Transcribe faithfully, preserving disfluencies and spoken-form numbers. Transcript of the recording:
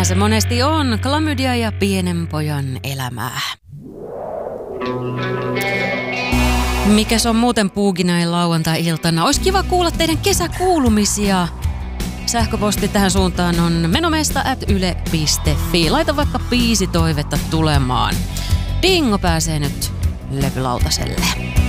Niinhän se monesti on. Klamydia ja pienen pojan elämää. Mikäs on muuten puuki näin lauantai-iltana? Olisi kiva kuulla teidän kesäkuulumisia. Sähköposti tähän suuntaan on menomesta at yle piste fi. Laita vaikka biisitoivetta tulemaan. Dingo pääsee nyt levylautaselle.